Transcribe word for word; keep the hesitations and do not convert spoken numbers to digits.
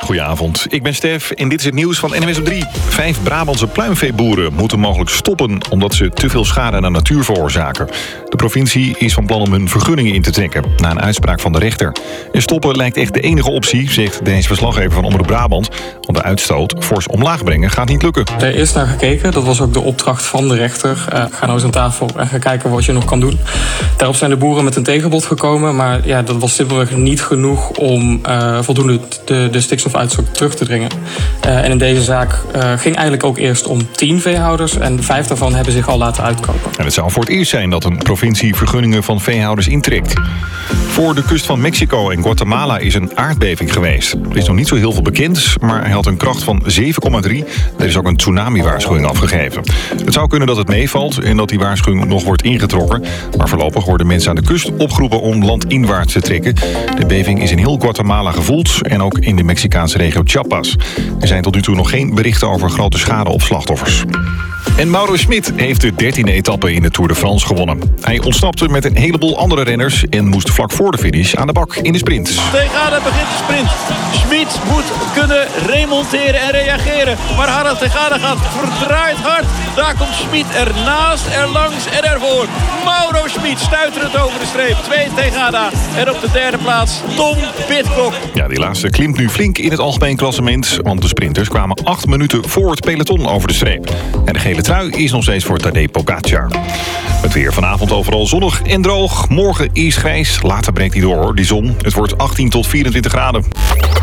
Goedenavond, ik ben Stef en dit is het nieuws van N M S op drie. Vijf Brabantse pluimveeboeren moeten mogelijk stoppen omdat ze te veel schade aan de natuur veroorzaken. De provincie is van plan om hun vergunningen in te trekken, na een uitspraak van de rechter. En stoppen lijkt echt de enige optie, zegt deze verslaggever van Omroep Brabant. Want de uitstoot fors omlaag brengen gaat niet lukken. Er is naar gekeken, dat was ook de opdracht van de rechter. Uh, ga nou eens aan tafel en ga kijken wat je nog kan doen. Daarop zijn de boeren met een tegenbod gekomen, maar ja, dat was simpelweg niet genoeg om uh, voldoende de, de stikstofuitstoot terug te dringen. Uh, en in deze zaak uh, ging eigenlijk ook eerst om tien veehouders en vijf daarvan hebben zich al laten uitkopen. En het zou voor het eerst zijn dat een provincie vergunningen van veehouders intrekt. Voor de kust van Mexico en Guatemala is een aardbeving geweest. Er is nog niet zo heel veel bekend, maar hij had een kracht van zeven komma drie. Er is ook een tsunami-waarschuwing afgegeven. Het zou kunnen dat het meevalt en dat die waarschuwing nog wordt ingetrokken. Maar voorlopig worden mensen aan de kust opgeroepen om landinwaarts te trekken. De beving is in heel Guatemala gevoeld en ook in de Mexicaanse regio Chiapas. Er zijn tot nu toe nog geen berichten over grote schade op slachtoffers. En Mauro Schmid heeft de dertiende etappe in de Tour de France gewonnen. Hij ontsnapte met een heleboel andere renners en moest vlak voor de finish aan de bak in de sprint. Tegada begint de sprint. Schmid moet kunnen remonteren en reageren. Maar Harold Tegada gaat verdraaid hard. Daar komt Schmid ernaast, erlangs en ervoor. Mauro Schmid stuiterend over de streep. Twee Tegada. En op de derde plaats Tom Pidcock. Ja, die laatste klimt nu flink in het algemeen klassement. Want de sprinters kwamen acht minuten voor het peloton over de streep. En de gele trui is nog steeds voor Tadej Pogacar. Het weer vanavond overal zonnig en droog. Morgen is grijs. Later breekt hij door, die zon. Het wordt achttien tot vierentwintig graden.